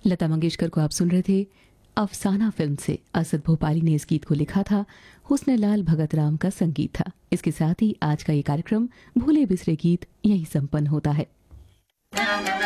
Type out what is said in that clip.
लता मंगेशकर को आप सुन रहे थे। अफसाना फिल्म से असद भोपाली ने इस गीत को लिखा था, हुस्नलाल भगत राम का संगीत था। इसके साथ ही आज का ये कार्यक्रम भूले बिसरे गीत यहीं संपन्न होता है।